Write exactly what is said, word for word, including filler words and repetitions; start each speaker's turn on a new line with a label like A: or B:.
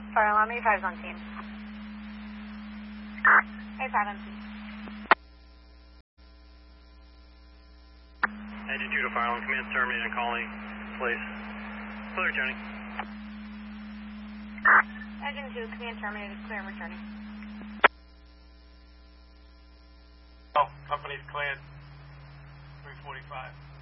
A: Fire alarm, A five's on scene. A five on scene.
B: Engine two to fire alarm, command terminated and calling, please. Clear returning.
A: Engine two, command terminated, clear and returning.
C: Oh, company's cleared. three forty-five.